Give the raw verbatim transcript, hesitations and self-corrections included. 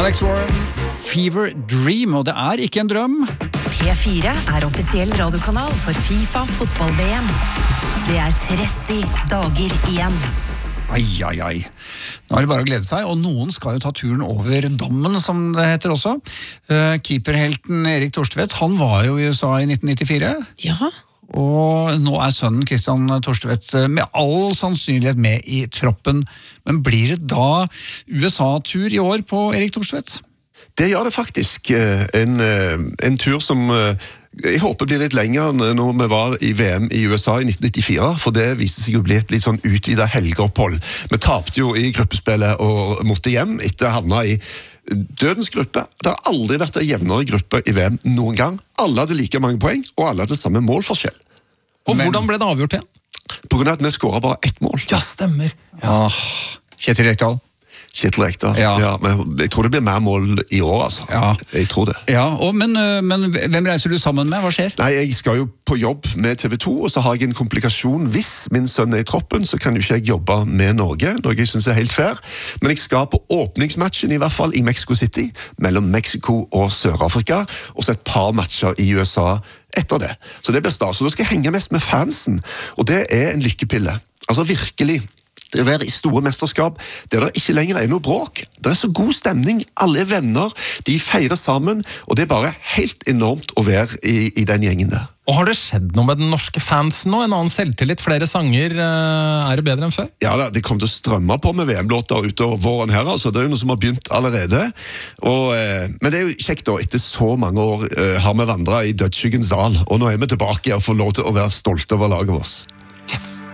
Alex Warren, Fever Dream, og det er ikke en drøm. P fire er offisiell radiokanal for FIFA fotball-V M. Det er tretti dager igjen. Ai, ai, ai. Nå er det bare å glede seg, og noen skal jo ta turen over dammen, som det heter også. Uh, keeperhelten Erik Thorstvedt, han var jo i U S A i nitten nittifire. Ja. Og nå er sønnen Christian Thorstvedt med all sannsynlighet med i troppen. Men blir det da U S A-tur i år på Erik Thorstvedt? Det gjør det faktisk. En, en tur som jeg håper blir litt lenger når vi var i V M i U S A i nitten nittifire, for det viste seg å bli et litt sånn utvidet helgeopphold. Vi tapte jo i gruppespillet og måtte hjem etter å havne i dødens gruppe. Det har aldri vært en jevnere gruppe i V M noen gang. Alle hadde like mange poeng, og alle hadde samme målforskjell. Og Men, hvordan ble det avgjort igjen? På grunn av at vi skåret bare ett mål. Ja, stemmer. Ja. Kjetil Rekdal. Kjetil Rekdal. Ja. Ja, men jeg tror det blir mer mål i år, altså. Ja. Jeg tror det. Ja, og, men, men hvem reiser du sammen med? Hva skjer? Nei, jeg skal jo på jobb med T V to, og så har jeg en komplikasjon. Hvis min sønn er i troppen, så kan jo ikke jeg jobbe med Norge, noe jeg synes er helt fair. Men jeg skal på åpningsmatchen, i hvert fall i Mexico City, mellom Mexico og Sør-Afrika, og så et par matcher i U S A etter det. Så det blir stas. Så da skal jeg henge mest med fansen, og det er en lykkepille. Altså virkelig. Det er å være i store mesterskap, der det ikke lenger er noe bråk. Det er så god stemning, alle er venner, de feirer sammen, og det er bare helt enormt å være i, i den gjengen der. Og har det skjedd noe med den norske fansen nå? En annen selvtillit, flere sanger, er det bedre enn før? Ja, det kommer til å strømme på med V M-låter utover våren her, altså. Det er jo noe som har begynt allerede. Og, eh, men det er jo kjekt da, etter så mange år eh, har vi vandret i dødsskyggens dal, og nå er vi tilbake og får lov til å være stolte over laget vårt. Yes!